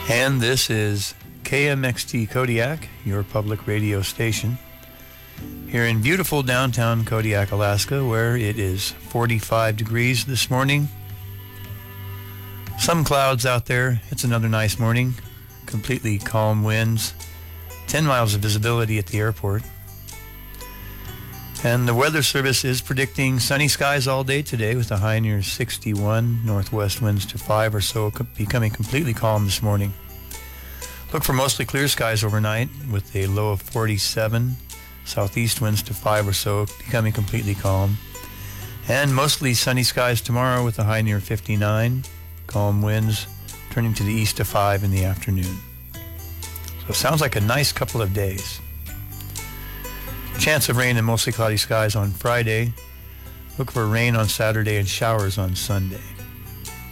And this is KMXT Kodiak, your public radio station, here in beautiful downtown Kodiak, Alaska, where it is 45 degrees this morning. Some clouds out there. It's another nice morning. Completely calm winds. 10 miles of visibility at the airport. And the Weather Service is predicting sunny skies all day today with a high near 61, northwest winds to 5 or so, becoming completely calm this morning. Look for mostly clear skies overnight with a low of 47, southeast winds to 5 or so, becoming completely calm. And mostly sunny skies tomorrow with a high near 59, calm winds turning to the east to 5 in the afternoon. So it sounds like a nice couple of days. Chance of rain and mostly cloudy skies on Friday. Look for rain on Saturday and showers on Sunday.